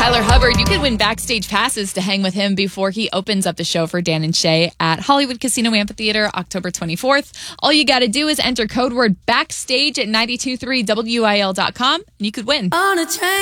Tyler Hubbard, you could win backstage passes to hang with him before he opens up the show for Dan and Shay at Hollywood Casino Amphitheater, October 24th. All you got to do is enter code word backstage at 923WIL.com and you could win. On a train.